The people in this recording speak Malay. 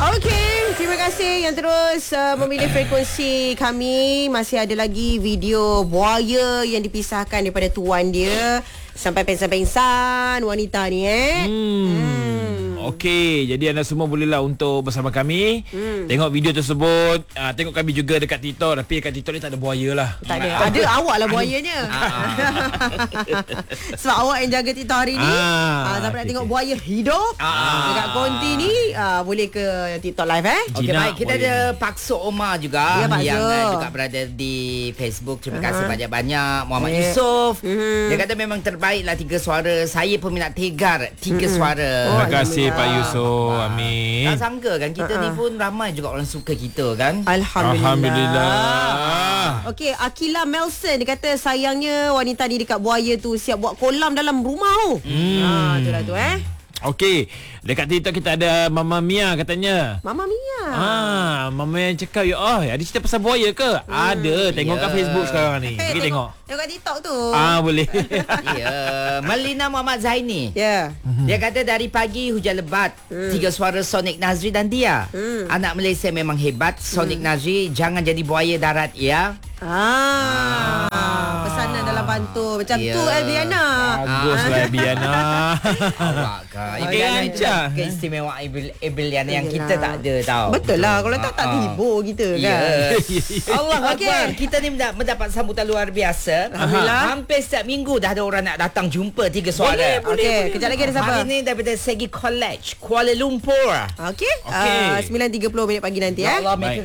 Okey, terima kasih yang terus memilih frekuensi kami. Masih ada lagi video buaya yang dipisahkan daripada tuan dia. Sampai pengsan-pengsan wanita ni Okey, jadi anda semua bolehlah untuk bersama kami tengok video tersebut. Tengok kami juga dekat TikTok. Tapi dekat TikTok ni tak ada buaya lah. Tak ada. Ada awak lah buayanya. Sebab awak yang jaga TikTok hari ni. Sampai nak tengok buaya hidup dekat konti ni, boleh ke TikTok live Okey, baik. Kita ada Pak Sok Omar juga, Ya, yang juga berada di Facebook. Terima kasih banyak-banyak. Muhammad Yusof. Dia kata memang terbaiklah 3 suara. Saya peminat Tegar 3 suara. Terima kasih Pak Yusof. Amin. Tak sangka kan kita ni pun ramai juga orang suka kita kan. Alhamdulillah. Okey, Akila Melson dia kata sayangnya wanita ni dekat buaya tu siap buat kolam dalam rumah tu. Itulah tu Okey, dekat TikTok kita ada Mama Mia katanya. Mama Mia. Mama Mia cakap, ada cerita pasal buaya ke? Ada, tengok kat Facebook sekarang ni. Pergi tengok. Tengok TikTok tu. Boleh. Ya, Melina Muhammad Zaini. Ya. Dia kata dari pagi hujan lebat. 3 suara Sonic Nazri dan Dia. Anak Malaysia memang hebat. Sonic Nazri jangan jadi buaya darat ya. Pesanan dalam pantun macam tu Elbiana. Baguslah Elbiana. Awak kan. Keistimewaan Elbiana yang kita tak ada tau. Betul lah. Kalau tak terhibur kita kan. Allah Akbar. Kita ni mendapat sambutan luar biasa. Alhamdulillah. Hampir setiap minggu dah ada orang nak datang jumpa 3 suara. Okey, kejap lagi ada siapa? Hari ni daripada Segi College Kuala Lumpur. Okey. 9.30 minit pagi nanti Ya Allah,